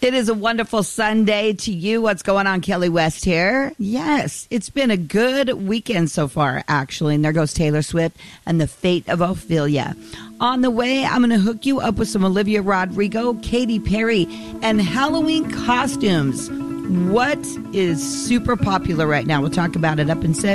It is a wonderful Sunday to you. What's going on? Kelly West here. Yes, it's been a good weekend so far, actually. And there goes Taylor Swift and the Fate of Ophelia. On the way, I'm going to hook you up with some Olivia Rodrigo, Katy Perry, and Halloween costumes. What is super popular right now? We'll talk about it up in 7.